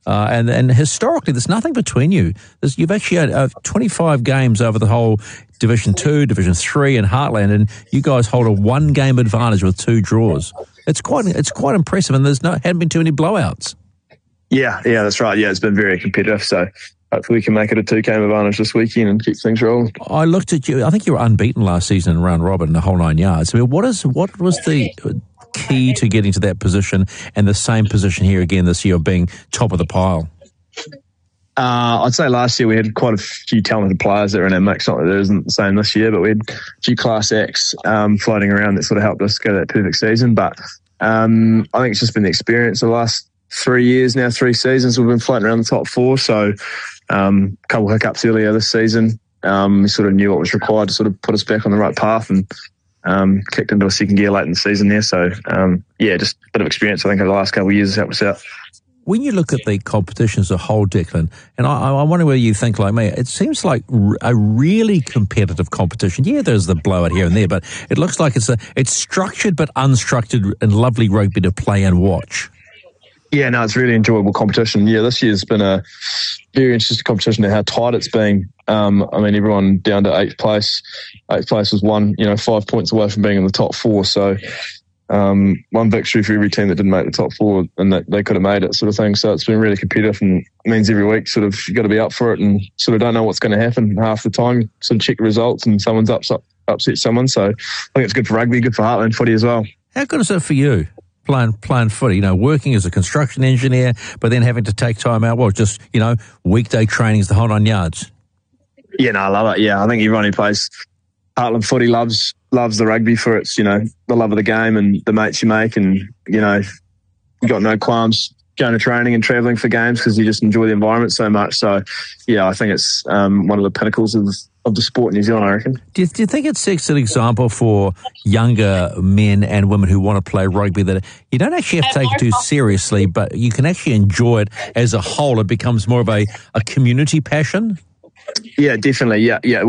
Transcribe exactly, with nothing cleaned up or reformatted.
Uh, and, and historically, there's nothing between you. There's, you've actually had uh, twenty-five games over the whole Division two, Division three and Heartland, and you guys hold a one-game advantage with two draws. It's quite it's quite impressive, and there's no hadn't been too many blowouts. Yeah, yeah, that's right. Yeah, it's been very competitive, so hopefully we can make it a two-game advantage this weekend and keep things rolling. I looked at you. I think you were unbeaten last season in round robin, the whole nine yards. I mean, what is what was the key to getting to that position and the same position here again this year of being top of the pile? Uh, I'd say last year we had quite a few talented players that were in our mix. Not that it isn't the same this year, but we had a few Class X um, floating around that sort of helped us go to that perfect season. But um, I think it's just been the experience of the last three years now, three seasons. We've been floating around the top four. So um, a couple of hiccups earlier this season. Um, we sort of knew what was required to sort of put us back on the right path, and um, kicked into a second gear late in the season there. So, um, yeah, just a bit of experience, I think, over the last couple of years has helped us out. When you look at the competition as a whole, Declan, and I, I wonder whether you think like me, it seems like a really competitive competition. Yeah, there's the blowout here and there, but it looks like it's a it's structured but unstructured and lovely rugby to play and watch. Yeah, no, it's really enjoyable competition. Yeah, this year's been a very interesting competition to how tight it's been. Um, I mean, everyone down to eighth place. Eighth place was one, you know, five points away from being in the top four. So um, one victory for every team that didn't make the top four, and that they could have made it, sort of thing. So it's been really competitive, and it means every week sort of you got to be up for it, and sort of don't know what's going to happen half the time. Sort of check the results, and someone's upset, upset someone. So I think it's good for rugby, good for Heartland footy as well. How good is it for you? Playing, playing footy, you know, working as a construction engineer, but then having to take time out, well, just, you know, weekday trainings, the whole nine yards. Yeah, no, I love it. Yeah, I think everyone who plays Heartland footy loves loves the rugby for its, you know, the love of the game and the mates you make, and, you know, you got no qualms going to training and travelling for games because you just enjoy the environment so much. So, yeah, I think it's um, one of the pinnacles of of the sport in New Zealand, I reckon. Do you, do you think it sets an example for younger men and women who want to play rugby, that you don't actually have to take it too seriously, but you can actually enjoy it as a whole? It becomes more of a, a community passion? Yeah, definitely. Yeah, yeah.